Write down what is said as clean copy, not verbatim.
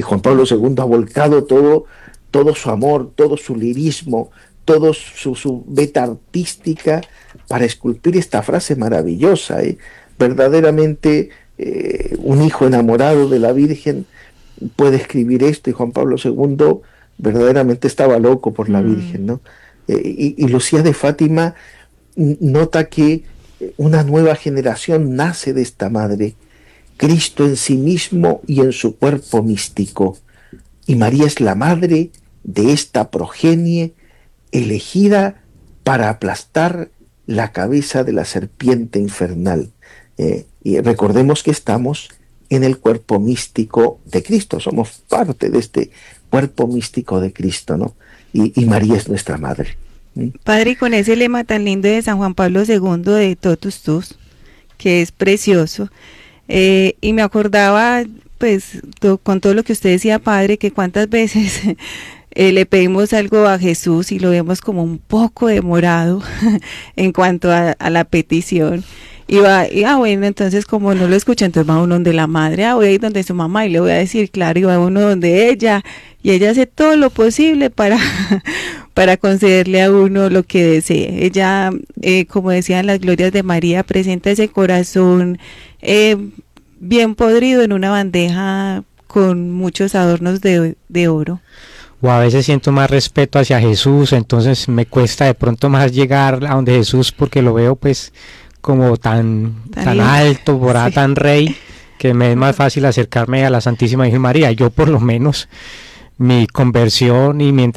Y Juan Pablo II ha volcado todo su amor, todo su lirismo, todo su beta artística para esculpir esta frase maravillosa. Verdaderamente, un hijo enamorado de la Virgen puede escribir esto, y Juan Pablo II verdaderamente estaba loco por la Virgen, ¿no? Y Lucía de Fátima nota que una nueva generación nace de esta madre, Cristo en sí mismo y en su cuerpo místico, y María es la madre de esta progenie elegida para aplastar la cabeza de la serpiente infernal. Y recordemos que estamos en el cuerpo místico de Cristo, somos parte de este cuerpo místico de Cristo, ¿no? Y María es nuestra madre. Padre, y con ese lema tan lindo de San Juan Pablo II de Totus Tus, que es precioso, y me acordaba, pues, con todo lo que usted decía, Padre, que cuántas veces le pedimos algo a Jesús y lo vemos como un poco demorado en cuanto a la petición. Bueno, entonces como no lo escucha, entonces va uno donde la madre, voy a ir donde su mamá y le voy a decir, claro, y va uno donde ella, y ella hace todo lo posible para, para concederle a uno lo que desee. Ella, como decían las glorias de María, presenta ese corazón bien podrido en una bandeja con muchos adornos de oro. O a veces siento más respeto hacia Jesús, entonces me cuesta de pronto más llegar a donde Jesús porque lo veo pues como tan alto, por ahí, sí, tan rey, que me es más fácil acercarme a la Santísima Virgen María. Yo por lo menos mi conversión y mi